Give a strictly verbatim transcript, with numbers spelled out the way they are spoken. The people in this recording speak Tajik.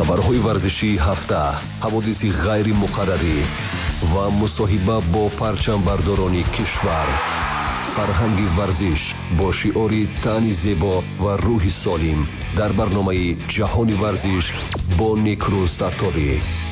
хабарҳои варзишии ҳафта, ҳаводиси ғайри муқаррарӣ ва мусоҳиба бо парчамбардорони кишвар. фарҳанги варзиш бо шиори таъни зебо ва рӯҳи солим дар барномаи ҷаҳони варзиш бо Никру Саттори.